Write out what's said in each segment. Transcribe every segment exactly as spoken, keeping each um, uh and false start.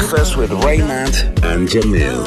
Breakfast with Raymond and Jamil.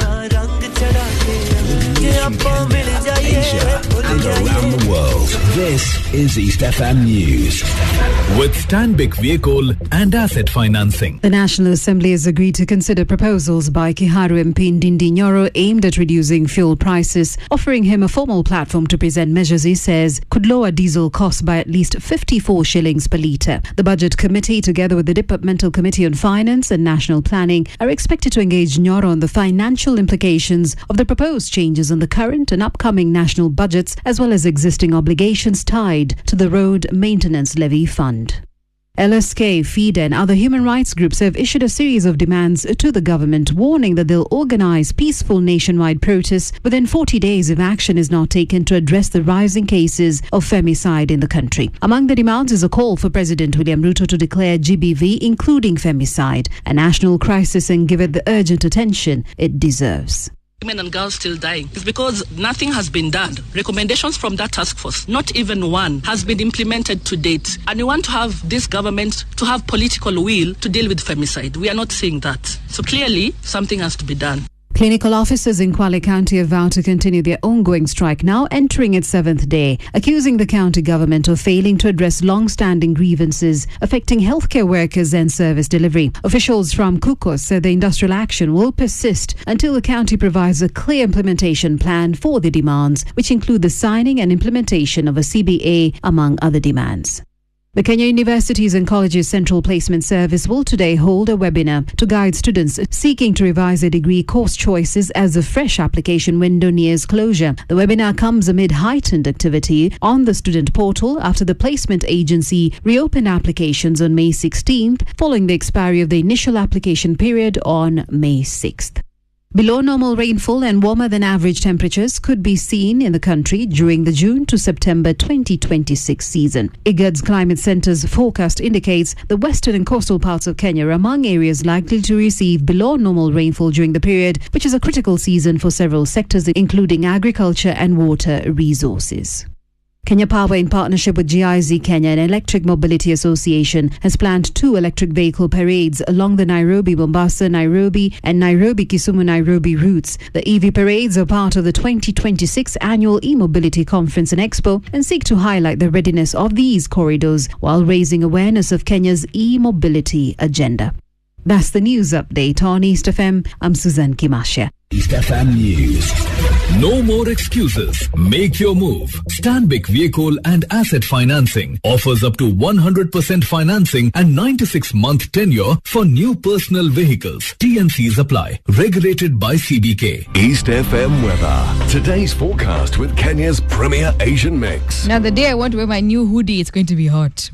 Asia and around the world. This is East F M News. With Stanbic Vehicle and Asset Financing. The National Assembly has agreed to consider proposals by Kiharu M P Ndindi Nyoro aimed at reducing fuel prices, offering him a formal platform to present measures he says could lower diesel costs by at least fifty-four shillings per litre. The Budget Committee, together with the Departmental Committee on Finance and National Planning, are expected to engage Nyoro on the financial implications of the proposed changes in the current and upcoming national budgets, as well as existing obligations tied to the Road Maintenance Levy Fund. L S K, FIDE and other human rights groups have issued a series of demands to the government, warning that they'll organize peaceful nationwide protests within forty days if action is not taken to address the rising cases of femicide in the country. Among the demands is a call for President William Ruto to declare G B V, including femicide, a national crisis and give it the urgent attention it deserves. Women and girls still dying. It's because nothing has been done. Recommendations from that task force, not even one, has been implemented to date. And we want to have this government to have political will to deal with femicide. We are not seeing that. So clearly, something has to be done. Clinical officers in Kwale County have vowed to continue their ongoing strike, now entering its seventh day, accusing the county government of failing to address long-standing grievances affecting healthcare workers and service delivery. Officials from KUKOS said the industrial action will persist until the county provides a clear implementation plan for the demands, which include the signing and implementation of a C B A, among other demands. The Kenya Universities and Colleges Central Placement Service will today hold a webinar to guide students seeking to revise their degree course choices as the fresh application window nears closure. The webinar comes amid heightened activity on the student portal after the placement agency reopened applications on May sixteenth, following the expiry of the initial application period on May sixth. Below normal rainfall and warmer than average temperatures could be seen in the country during the June to September twenty twenty-six season. IGAD's Climate Centre's forecast indicates the western and coastal parts of Kenya are among areas likely to receive below normal rainfall during the period, which is a critical season for several sectors, including agriculture and water resources. Kenya Power, in partnership with G I Z Kenya and Electric Mobility Association, has planned two electric vehicle parades along the Nairobi-Mombasa, Nairobi and Nairobi-Kisumu-Nairobi routes. The E V parades are part of the twenty twenty-six annual e-mobility conference and expo and seek to highlight the readiness of these corridors while raising awareness of Kenya's e-mobility agenda. That's the news update on East F M. I'm Suzanne Kimasha. East F M News. No more excuses. Make your move. Stanbic Vehicle and Asset Financing offers up to one hundred percent financing and ninety-six month tenure for new personal vehicles. T and Cs apply. Regulated by C B K. East F M weather. Today's forecast with Kenya's premier Asian mix. Now, the day I want to wear my new hoodie, it's going to be hot.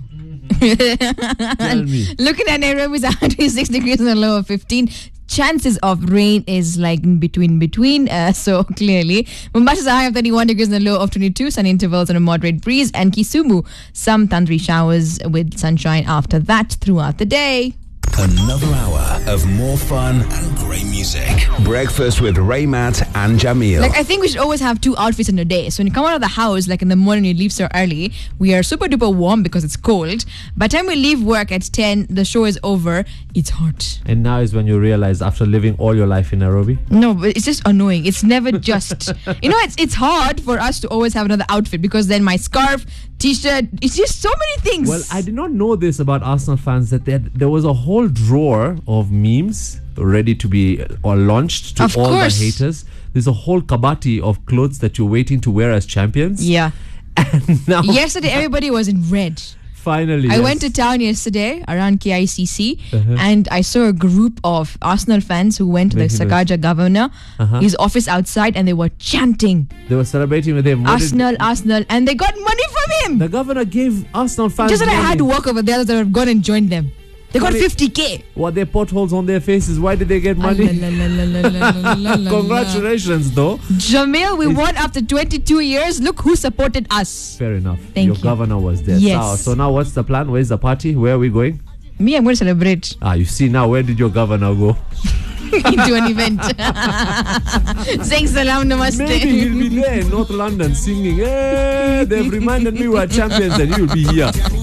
Tell me. Looking at Nairobi, it's one hundred six degrees and a low of fifteen. Chances of rain is like between between, uh, so clearly. Mombasa is a high of thirty-one degrees and a low of twenty-two. Sun intervals and a moderate breeze. And Kisumu, some thundery showers with sunshine after that throughout the day. Another hour of more fun and great music. Breakfast with Raymond and Jamil. Like, I think we should always have two outfits in a day. So when you come out of the house, like in the morning, you leave so early, we are super duper warm because it's cold. By the time we leave work at ten, the show is over, it's hot. And now is when you realize, after living all your life in Nairobi? No, but it's just annoying. It's never just... you know, it's it's hard for us to always have another outfit because then my scarf, t-shirt, it's just so many things. Well, I did not know this about Arsenal fans, that there, there was a whole drawer of memes ready to be or launched to of all course. the haters. There's a whole kabati of clothes that you're waiting to wear as champions. Yeah. And now... Yesterday, everybody was in red. Finally, I yes. went to town yesterday around K I C C Uh-huh. and I saw a group of Arsenal fans who went to the Very nice. Sakaja governor, Uh-huh. his office outside, and they were chanting They were celebrating with him. What Arsenal, did- Arsenal, and they got money from him. The governor gave Arsenal fans Just that I money. had to walk over there, that I've gone and joined them. They got Money- fifty K. What, they potholes on their faces? Why did they get money? Congratulations, though. Jamil, we won after twenty-two years. Look who supported us. Fair enough. Thank Your you. governor was there. Yes. So, so now what's the plan? Where's the party? Where are we going? Me, I'm going to celebrate. Ah, you see now, where did your governor go? Into an event. Saying salam namaste. Maybe he'll be there in North London singing. Hey, they've reminded me we're champions and you'll be here.